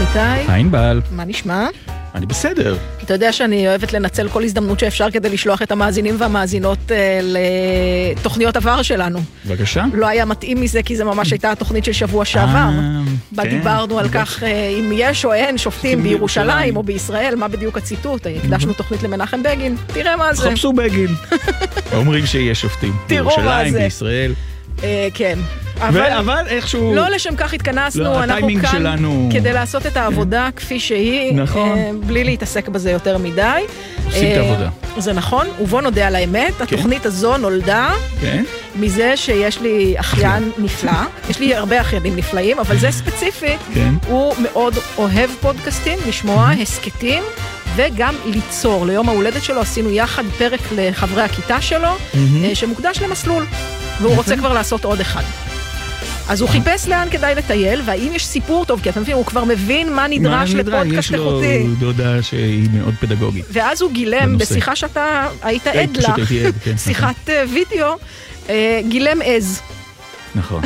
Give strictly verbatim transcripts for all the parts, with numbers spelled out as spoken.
איתי. היי ענבל. מה נשמע? אני בסדר. אתה יודע שאני אוהבת לנצל כל הזדמנות שאפשר כדי לשלוח את המאזינים והמאזינות אה, לתוכניות עבר שלנו. בבקשה. לא היה מתאים מזה, כי זה ממש הייתה התוכנית של שבוע שעבר. בה דיברנו על כך אם יש או אין שופטים בירושלים או בישראל, מה בדיוק הציטוט. הקדשנו תוכנית למנחם בגין. תראה מה זה. חפשו בגין. אומרים שיש שופטים. בירושלים, בישראל. כן. אבל, אבל איכשהו... לא לשם כך התכנסנו, לא, אנחנו כאן שלנו... כדי לעשות את העבודה כפי שהיא, נכון. אה, בלי להתעסק בזה יותר מדי. עושים אה, את העבודה. זה נכון, ובוא נודה על האמת, כן. התוכנית הזו נולדה כן. מזה שיש לי אחיין נפלא, יש לי הרבה אחיינים נפלאים, אבל זה ספציפית, כן. הוא מאוד אוהב פודקאסטים, לשמוע הסקטים, וגם ליצור. ליום ההולדת שלו עשינו יחד פרק לחברי הכיתה שלו, mm-hmm. שמוקדש למסלול, והוא רוצה כבר לעשות עוד אחד. אז הוא חיפש לאן כדאי לטייל, והאם יש סיפור טוב, כי אתה מבין, הוא כבר מבין מה נדרש לפודקאסט איכותי. יש לו דודה שהיא מאוד פדגוגית. ואז הוא גילם, בשיחה שאתה היית עד לה, שיחת וידאו, גילם עז. נכון.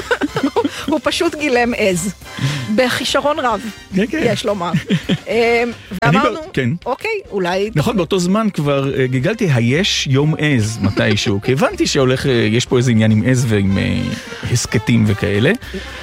הוא פשוט גילם עז. בחישרון רב, יש לומר. ואמרנו, אוקיי, אולי... נכון, באותו זמן כבר גיגלתי, היש יום עז מתישהו, כי הבנתי שהולך, יש פה איזה עניין עם עז ועם הסקטים וכאלה.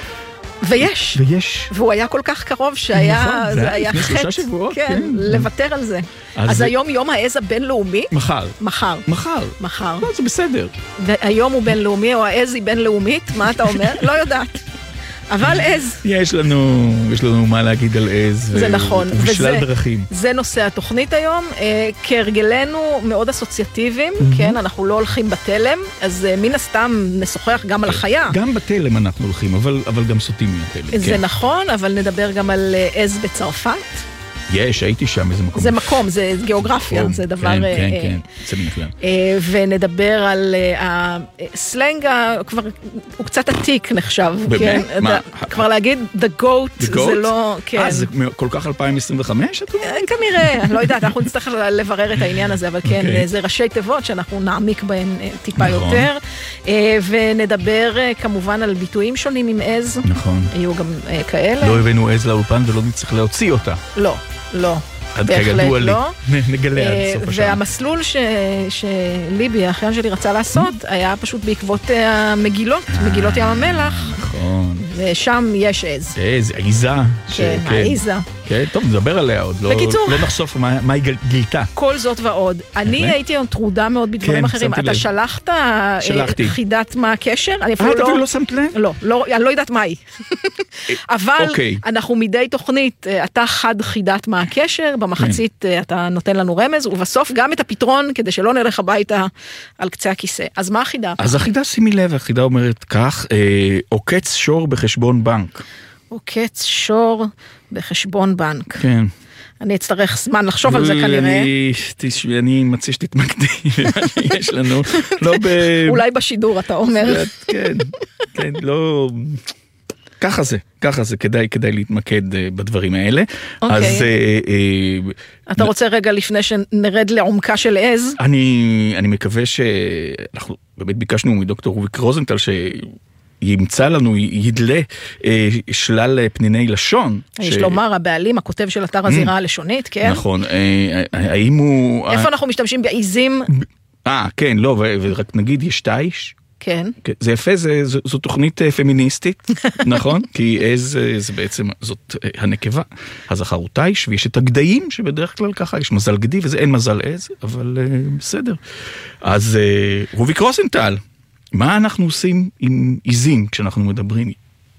ויש. ויש. והוא היה כל כך קרוב שהיה, זה היה חטא, כן, לוותר על זה. אז היום יום העז הבינלאומי. מחר. מחר. מחר. מחר. לא, זה בסדר. והיום הוא בינלאומי, או העז היא בינלאומית, מה אתה אומר? לא יודעת. אבל עז. יש לנו, יש לנו מה להגיד על עז. זה נכון. ובשלל דרכים. זה נושא התוכנית היום. כהרגלנו מאוד אסוציאטיביים, כן, אנחנו לא הולכים בתלם, אז מן הסתם נשוחח גם על החיה. גם בתלם אנחנו הולכים, אבל, אבל גם סוטים מהתלם. זה נכון, אבל נדבר גם על עז בצרפת. יש, הייתי שם, איזה מקום. זה מקום, זה גיאוגרפיה, זה דבר... כן, כן, כן, זה מנכלם. ונדבר על הסלנג, כבר, הוא קצת עתיק נחשב. באמת? מה? כבר להגיד, the goat, זה לא... אה, זה כל כך אלפיים עשרים וחמש? כנראה, לא יודעת, אנחנו נצטרך לברר את העניין הזה, אבל כן, זה ראשי תיבות שאנחנו נעמיק בהם טיפה יותר. ונדבר כמובן על ביטויים שונים עם עז. נכון. יהיו גם כאלה. לא הבאנו עז לאולפן ולא נצטרך להוציא אותה. לא. לא, בהחלט לא. נגלה עד סוף השעה. והמסלול שליבי, האחיין שלי, רצה לעשות, היה פשוט בעקבות המגילות, מגילות ים המלח. נכון. ושם יש עז. עז, העיזה. כן, העיזה. כן, טוב, נדבר עליה עוד. בקיצור. לא נחשוף מה היא גילתה. כל זאת ועוד. אני הייתי טרודה מאוד בדברים אחרים. אתה שלחת חידת מה הקשר? אה, אתה אפילו לא שמת לב? לא, אני לא יודעת מה היא. אבל אנחנו מדי תוכנית, אתה חד חידת מה הקשר, במחצית אתה נותן לנו רמז, ובסוף גם את הפתרון, כדי שלא נלך הביתה על קצה הכיסא. אז מה החידה? אז החידה, שימי לב, החידה אומרת כך, עוקץ שור בחשבון בנק. עוקץ שור בחשבון בנק. כן. אני אצטרך זמן לחשוב על זה כנראה. אני מציע שתתמקדי במה שיש לנו. אולי בשידור אתה אומר. כן, כן, לא... ככה זה, ככה זה, כדאי, כדאי להתמקד בדברים האלה. אז... אתה רוצה רגע לפני שנרד לעומקה של עז? אני, אני מקווה שאנחנו באמת ביקשנו מדוקטור רוביק רוזנטל ש... ימצא לנו, ידלה אה, שלל פניני לשון. יש ש... לומר, הבעלים, הכותב של אתר הזירה הלשונית, כן? נכון. אה, האם הוא... איפה אה... אנחנו משתמשים בעיזים? אה, כן, לא, ו- ורק נגיד, יש תאיש. כן. זה יפה, זה, זו, זו תוכנית פמיניסטית, נכון? כי עז זה בעצם, זאת הנקבה. הזכר הוא תאיש, ויש את הגדיים, שבדרך כלל ככה, יש מזל גדי, וזה אין מזל עז, אבל אה, בסדר. אז אה, רוביק רוזנטל, מה אנחנו עושים עם עיזים כשאנחנו מדברים?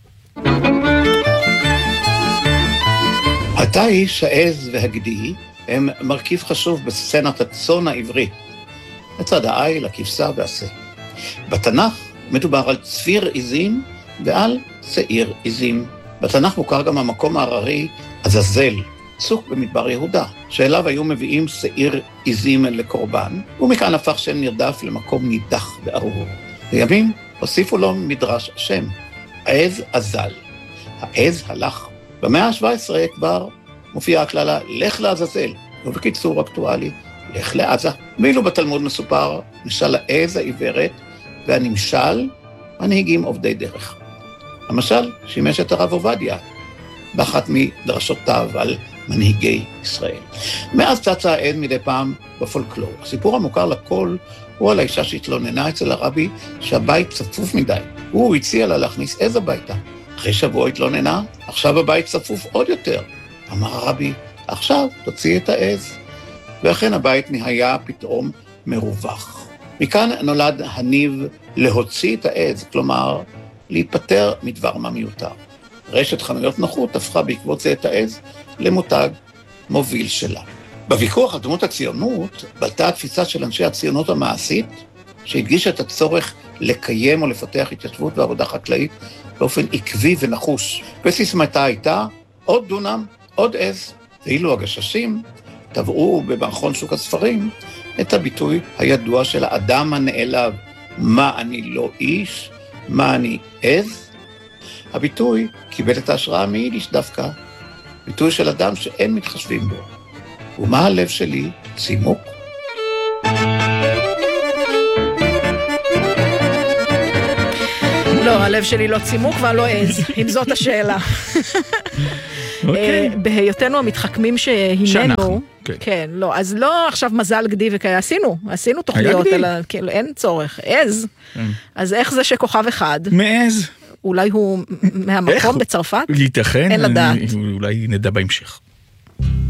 התאיש, העז והגדי הם מרכיב חשוב בסצנת הצאן העברית. לצד העיל, הכבשה והשה. בתנ"ך מדובר על צפיר עיזים ועל שעיר עיזים. בתנ"ך מוכר גם המקום ההררי עזאזל, צוק במדבר יהודה, שאליו היו מביאים שעיר עיזים לקורבן, ומכאן הפך שם נרדף למקום נידח וארור. לימים הוסיפו לו מדרש השם, העז עזל. העז הלך. במאה ה-שבע עשרה כבר מופיעה הכללה, לך לעזאזל, ובקיצור אקטואלי, לך לעזה. ואילו בתלמוד מסופר, משל העז העיוורת, והנמשל, מנהיגים עובדי דרך. המשל שימש את הרב עובדיה, באחת מדרשותיו על מנהיגי ישראל. מאז צצה העז מדי פעם בפולקלור. הסיפור המוכר לכל הוא על האישה שהתלוננה אצל הרבי שהבית צפוף מדי. הוא הציע לה להכניס עז הביתה. אחרי שבוע התלוננה, עכשיו הבית צפוף עוד יותר. אמר הרבי, עכשיו תוציא את העז. ואכן הבית נהיה פתאום מרווח. מכאן נולד הניב להוציא את העז, כלומר, להיפטר מדבר מה מיותר. רשת חנויות נוחות הפכה בעקבות זה את העז למותג מוביל שלה. בוויכוח על דמות הציונות, בלטה התפיסה של אנשי הציונות המעשית, שהדגישה את הצורך לקיים או לפתח התיישבות ועבודה חקלאית באופן עקבי ונחוש. וסיסמתה הייתה עוד דונם, עוד עז. ואילו הגששים טבעו במערכון שוק הספרים את הביטוי הידוע של האדם הנעלב, מה אני לא איש, מה אני עז. הביטוי קיבל את ההשראה מיידיש דווקא, ביטוי של אדם שאין מתחשבים בו. ומה הלב שלי? צימוק? לא, הלב שלי לא צימוק ולא עז, אם זאת השאלה. בהיותנו המתחכמים שהיננו, כן, לא, אז לא עכשיו מזל גדי וכאלה, עשינו, עשינו תוכניות, כאילו אין צורך, עז, אז איך זה שכוכב אחד? מעז. אולי הוא מהמקום בצרפת? ייתכן, אין לדעת. אולי נדע בהמשך.